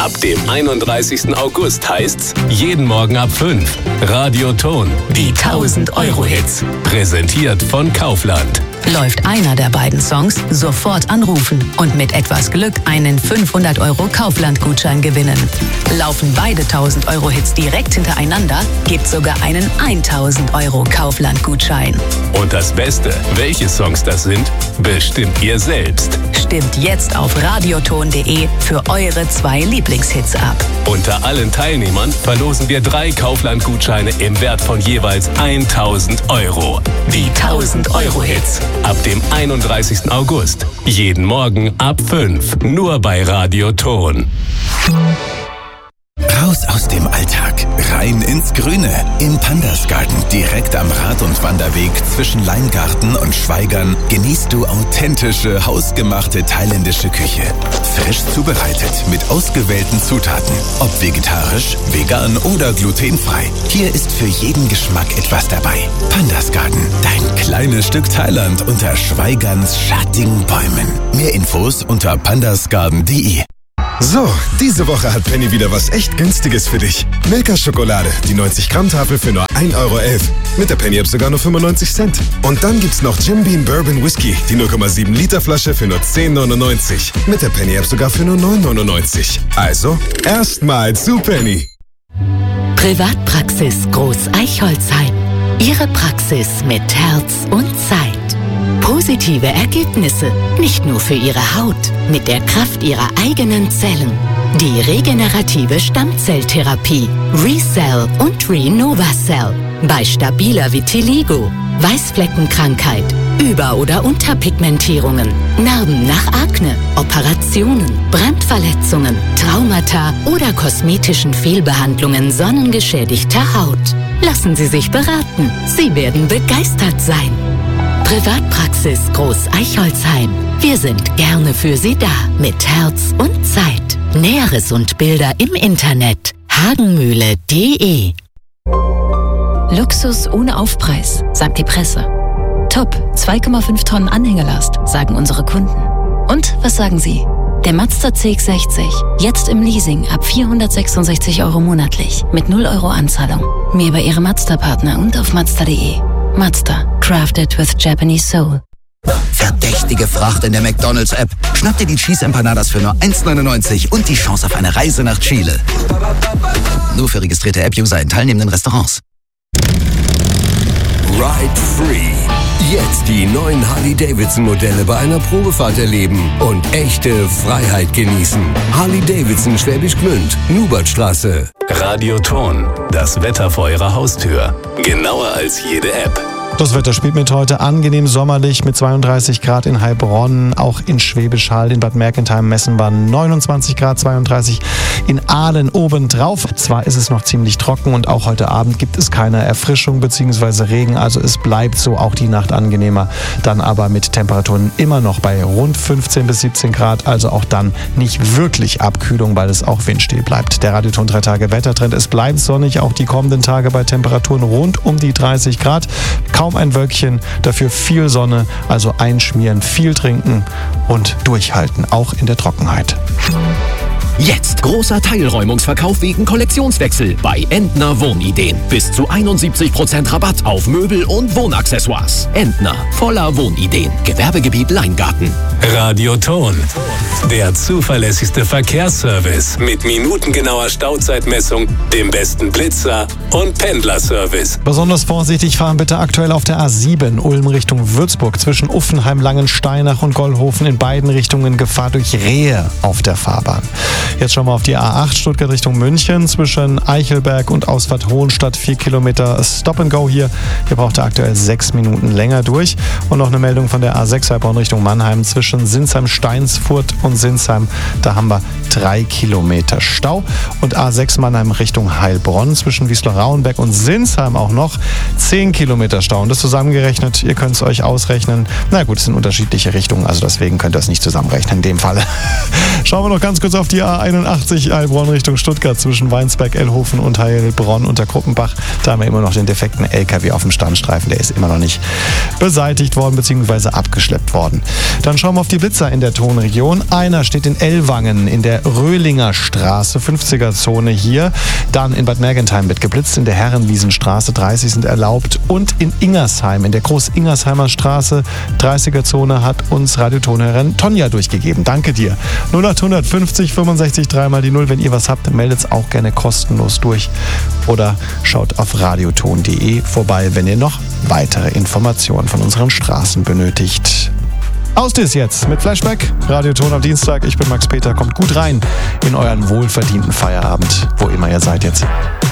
Ab dem 31. August heißt's jeden Morgen ab 5. Radioton, die 1000-Euro-Hits. Präsentiert von Kaufland. Läuft einer der beiden Songs, sofort anrufen und mit etwas Glück einen 500-Euro Kaufland-Gutschein gewinnen. Laufen beide 1000-Euro-Hits direkt hintereinander, gibt's sogar einen 1000-Euro Kaufland-Gutschein. Und das Beste, welche Songs das sind, bestimmt ihr selbst. Stimmt jetzt auf radioton.de für eure 2 Lieblingshits ab. Unter allen Teilnehmern verlosen wir 3 Kaufland-Gutscheine im Wert von jeweils 1000 Euro. Die 1000-Euro-Hits. Ab dem 31. August. Jeden Morgen ab 5. Nur bei Radioton. Raus aus dem Alltag, rein ins Grüne. Im Pandas Garten, direkt am Rad- und Wanderweg zwischen Leingarten und Schweigern, genießt du authentische, hausgemachte thailändische Küche. Frisch zubereitet, mit ausgewählten Zutaten. Ob vegetarisch, vegan oder glutenfrei. Hier ist für jeden Geschmack etwas dabei. Pandas Garten, dein kleines Stück Thailand unter Schweigerns schattigen Bäumen. Mehr Infos unter pandasgarden.de. So, diese Woche hat Penny wieder was echt Günstiges für dich. Milka-Schokolade, die 90-Gramm-Tafel für nur 1,11 Euro. Mit der Penny-App sogar nur 95 Cent. Und dann gibt's noch Jim Beam Bourbon Whisky, die 0,7 Liter Flasche für nur 10,99. Mit der Penny-App sogar für nur 9,99. Also, erstmal zu Penny. Privatpraxis Groß Eichholzheim. Ihre Praxis mit Herz und Zeit. Positive Ergebnisse, nicht nur für Ihre Haut, mit der Kraft Ihrer eigenen Zellen. Die regenerative Stammzelltherapie, ReCell und RenovaCell. Bei stabiler Vitiligo, Weißfleckenkrankheit, Über- oder Unterpigmentierungen, Narben nach Akne, Operationen, Brandverletzungen, Traumata oder kosmetischen Fehlbehandlungen sonnengeschädigter Haut. Lassen Sie sich beraten, Sie werden begeistert sein. Privatpraxis Groß Eichholzheim. Wir sind gerne für Sie da, mit Herz und Zeit. Näheres und Bilder im Internet hagenmühle.de. Luxus ohne Aufpreis, sagt die Presse. Top, 2,5 Tonnen Anhängelast, sagen unsere Kunden. Und was sagen Sie? Der Mazda CX-60, jetzt im Leasing ab 466 Euro monatlich, mit 0 Euro Anzahlung. Mehr bei Ihrem Mazda-Partner und auf Mazda.de. Mazda, crafted with Japanese soul. Verdächtige Fracht in der McDonald's-App. Schnapp dir die Cheese Empanadas für nur 1,99 und die Chance auf eine Reise nach Chile. Nur für registrierte App-User in teilnehmenden Restaurants. Ride Free. Jetzt die neuen Harley-Davidson-Modelle bei einer Probefahrt erleben und echte Freiheit genießen. Harley-Davidson Schwäbisch Gmünd, Nubertstraße. Radioton, das Wetter vor Ihrer Haustür. Genauer als jede App. Das Wetter spielt mit heute angenehm sommerlich mit 32 Grad in Heilbronn, auch in Schwäbisch Hall, in Bad Mergentheim messen wir 29 Grad, 32 in Aalen obendrauf. Zwar ist es noch ziemlich trocken und auch heute Abend gibt es keine Erfrischung bzw. Regen, also es bleibt so auch die Nacht angenehmer, dann aber mit Temperaturen immer noch bei rund 15 bis 17 Grad, also auch dann nicht wirklich Abkühlung, weil es auch windstill bleibt. Der Radioton 3 Tage Wettertrend, es bleibt sonnig, auch die kommenden Tage bei Temperaturen rund um die 30 Grad. Kaum ein Wölkchen, dafür viel Sonne, also einschmieren, viel trinken und durchhalten, auch in der Trockenheit. Jetzt großer Teilräumungsverkauf wegen Kollektionswechsel bei Entner Wohnideen. Bis zu 71% Rabatt auf Möbel und Wohnaccessoires. Entner, voller Wohnideen. Gewerbegebiet Leingarten. Radioton, der zuverlässigste Verkehrsservice mit minutengenauer Stauzeitmessung, dem besten Blitzer und Pendlerservice. Besonders vorsichtig fahren bitte aktuell auf der A7 Ulm Richtung Würzburg zwischen Uffenheim, Langensteinach und Gollhofen in beiden Richtungen Gefahr durch Rehe auf der Fahrbahn. Jetzt schauen wir auf die A8 Stuttgart Richtung München zwischen Eichelberg und Ausfahrt Hohenstadt 4 Kilometer Stop and Go hier. Hier braucht ihr aktuell 6 Minuten länger durch. Und noch eine Meldung von der A6 Heilbronn Richtung Mannheim zwischen Sinsheim-Steinsfurt und Sinsheim. Da haben wir 3 Kilometer Stau. Und A6 Mannheim Richtung Heilbronn zwischen Wiesloch-Rauenberg und Sinsheim auch noch 10 Kilometer Stau. Und das zusammengerechnet, ihr könnt es euch ausrechnen. Na gut, es sind unterschiedliche Richtungen, also deswegen könnt ihr es nicht zusammenrechnen in dem Fall. Schauen wir noch ganz kurz auf die A81 Heilbronn Richtung Stuttgart zwischen Weinsberg, Ellhofen und Heilbronn unter Kruppenbach. Da haben wir immer noch den defekten LKW auf dem Standstreifen. Der ist immer noch nicht beseitigt worden bzw. abgeschleppt worden. Dann schauen wir auf die Blitzer in der Tonregion. Einer steht in Ellwangen in der Röhlinger Straße, 50er-Zone hier. Dann in Bad Mergentheim wird geblitzt, in der Herrenwiesenstraße 30 sind erlaubt und in Ingersheim, in der Groß-Ingersheimer Straße, 30er-Zone hat uns Radiotonhörerin Tonja durchgegeben. Danke dir. 0800 50 65 3 mal die 0. Wenn ihr was habt, meldet es auch gerne kostenlos durch oder schaut auf radioton.de vorbei, wenn ihr noch weitere Informationen von unseren Straßen benötigt. Aus das jetzt mit Flashback, Radioton am Dienstag. Ich bin Max Peter, kommt gut rein in euren wohlverdienten Feierabend, wo immer ihr seid jetzt.